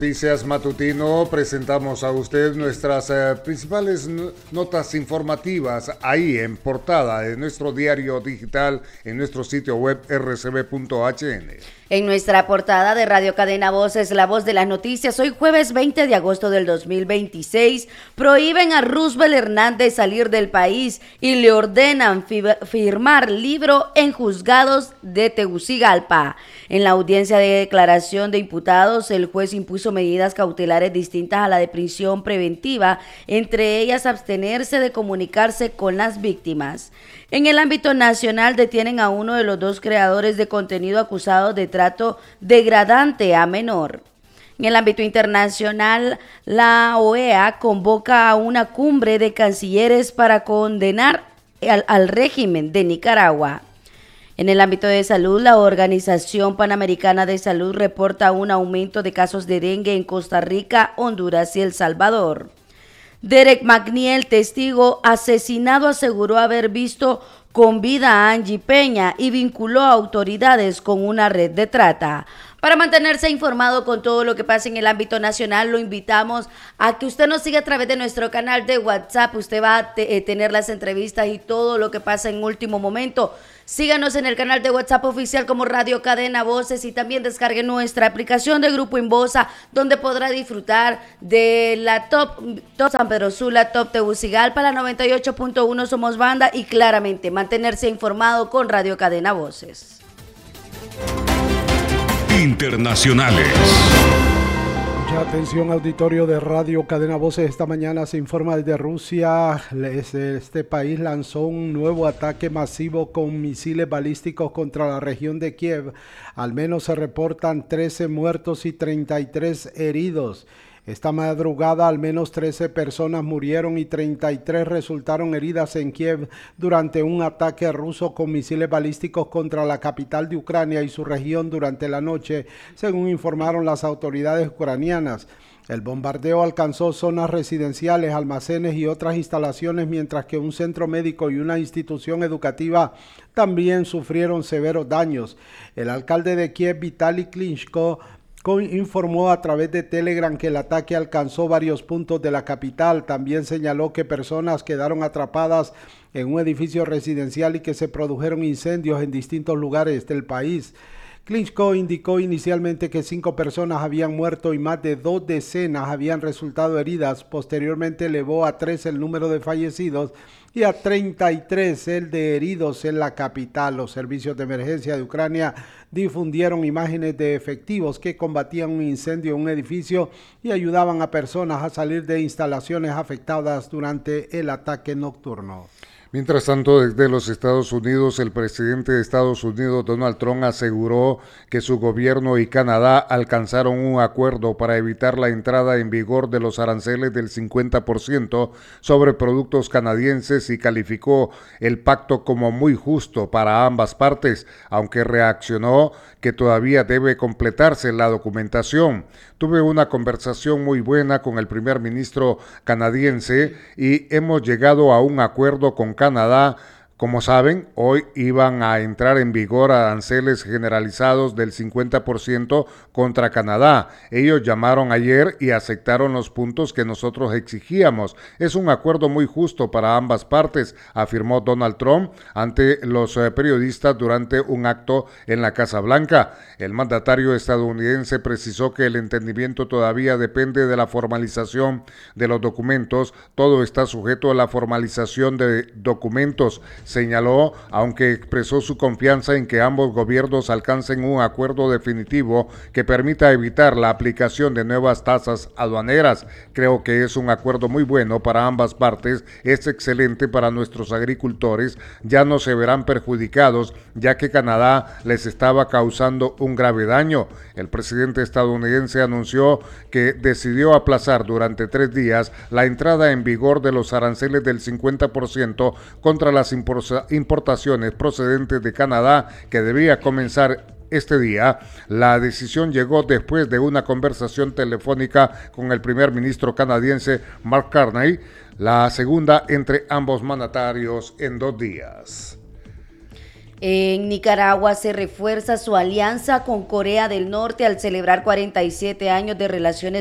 Noticias Matutino, presentamos a usted nuestras principales notas informativas ahí en portada de nuestro diario digital en nuestro sitio web rcb.hn. En nuestra portada de Radio Cadena Voces, la voz de las noticias, hoy jueves 20 de agosto del 2026, prohíben a Roosevelt Hernández salir del país y le ordenan firmar libro en juzgados de Tegucigalpa. En la audiencia de declaración de imputados, el juez impuso medidas cautelares distintas a la de prisión preventiva, entre ellas abstenerse de comunicarse con las víctimas. En el ámbito nacional detienen a uno de los dos creadores de contenido acusados de trato degradante a menor. En el ámbito internacional, la OEA convoca a una cumbre de cancilleres para condenar al régimen de Nicaragua. En el ámbito de salud, la Organización Panamericana de Salud reporta un aumento de casos de dengue en Costa Rica, Honduras y El Salvador. Derek McNeil, testigo asesinado, aseguró haber visto con vida a Angie Peña y vinculó a autoridades con una red de trata. Para mantenerse informado con todo lo que pasa en el ámbito nacional, lo invitamos a que usted nos siga a través de nuestro canal de WhatsApp. Usted va a tener las entrevistas y todo lo que pasa en último momento. Síganos en el canal de WhatsApp oficial como Radio Cadena Voces y también descargue nuestra aplicación de Grupo Inbosa, donde podrá disfrutar de la Top San Pedro Sula, Top Tegucigalpa, la 98.1 Somos Banda y claramente mantenerse informado con Radio Cadena Voces. Internacionales. Mucha atención, auditorio de Radio Cadena Voces. Esta mañana se informa desde Rusia. Este país lanzó un nuevo ataque masivo con misiles balísticos contra la región de Kiev. Al menos se reportan 13 muertos y 33 heridos. Esta madrugada al menos 13 personas murieron y 33 resultaron heridas en Kiev durante un ataque ruso con misiles balísticos contra la capital de Ucrania y su región durante la noche, según informaron las autoridades ucranianas. El bombardeo alcanzó zonas residenciales, almacenes y otras instalaciones, mientras que un centro médico y una institución educativa también sufrieron severos daños. El alcalde de Kiev, Vitaly Klitschko, informó a través de Telegram que el ataque alcanzó varios puntos de la capital. También señaló que personas quedaron atrapadas en un edificio residencial y que se produjeron incendios en distintos lugares del país. Klitschko indicó inicialmente que 5 personas habían muerto y más de 2 decenas habían resultado heridas. Posteriormente elevó a 3 el número de fallecidos y a 33 el de heridos en la capital. Los servicios de emergencia de Ucrania difundieron imágenes de efectivos que combatían un incendio en un edificio y ayudaban a personas a salir de instalaciones afectadas durante el ataque nocturno. Mientras tanto, desde los Estados Unidos, el presidente de Estados Unidos, Donald Trump, aseguró que su gobierno y Canadá alcanzaron un acuerdo para evitar la entrada en vigor de los aranceles del 50% sobre productos canadienses y calificó el pacto como muy justo para ambas partes, aunque reaccionó que todavía debe completarse la documentación. Tuve una conversación muy buena con el primer ministro canadiense y hemos llegado a un acuerdo con Canadá. Como saben, hoy iban a entrar en vigor aranceles generalizados del 50% contra Canadá. Ellos llamaron ayer y aceptaron los puntos que nosotros exigíamos. Es un acuerdo muy justo para ambas partes, afirmó Donald Trump ante los periodistas durante un acto en la Casa Blanca. El mandatario estadounidense precisó que el entendimiento todavía depende de la formalización de los documentos. Todo está sujeto a la formalización de documentos, señaló, aunque expresó su confianza en que ambos gobiernos alcancen un acuerdo definitivo que permita evitar la aplicación de nuevas tasas aduaneras. Creo que es un acuerdo muy bueno para ambas partes, es excelente para nuestros agricultores, ya no se verán perjudicados, ya que Canadá les estaba causando un grave daño. El presidente estadounidense anunció que decidió aplazar durante 3 días la entrada en vigor de los aranceles del 50% contra las importaciones procedentes de Canadá, que debía comenzar este día. La decisión llegó después de una conversación telefónica con el primer ministro canadiense Mark Carney, la segunda entre ambos mandatarios en 2 días. En Nicaragua se refuerza su alianza con Corea del Norte al celebrar 47 años de relaciones